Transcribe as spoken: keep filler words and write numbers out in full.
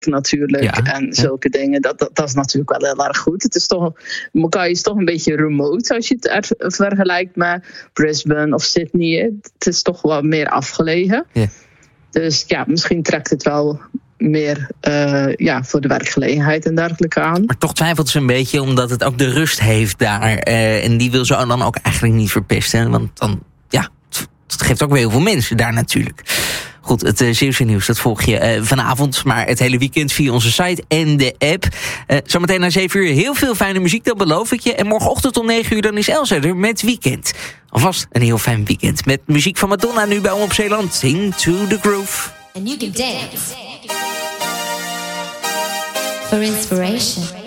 natuurlijk. Ja, en zulke ja. dingen. Dat, dat, dat is natuurlijk wel heel erg goed. Het is toch, Mackay is toch een beetje remote als je het er vergelijkt met Brisbane of Sydney. Het is toch wel meer afgelegen. Ja. Dus ja, misschien trekt het wel meer uh, ja, voor de werkgelegenheid en dergelijke aan. Maar toch twijfelt ze een beetje omdat het ook de rust heeft daar. Uh, en die wil ze dan ook eigenlijk niet verpesten. Want dan, ja, het geeft ook weer heel veel mensen daar natuurlijk. Goed, het uh, Zeeuwse nieuws, dat volg je uh, vanavond, maar het hele weekend via onze site en de app. Uh, zometeen na zeven uur heel veel fijne muziek, dat beloof ik je. En morgenochtend om negen uur dan is Elsa er met Weekend. Alvast een heel fijn weekend met muziek van Madonna nu bij Omroep Zeeland. Into the Groove. And you can dance for inspiration.